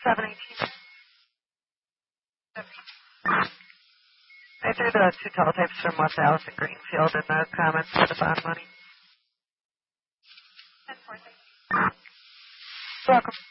718. I threw the two teletypes from West Allis and Greenfield in the comments for the bond money. 10-4. Welcome.